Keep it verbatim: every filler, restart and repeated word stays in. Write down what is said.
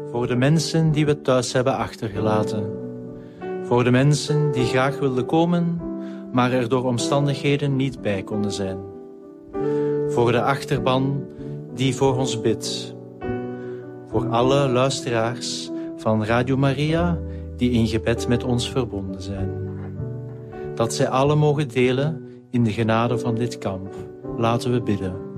Voor de mensen die we thuis hebben achtergelaten. Voor de mensen die graag wilden komen, maar er door omstandigheden niet bij konden zijn. Voor de achterban die voor ons bidt. Voor alle luisteraars van Radio Maria die in gebed met ons verbonden zijn. Dat zij alle mogen delen in de genade van dit kamp. Laten we bidden.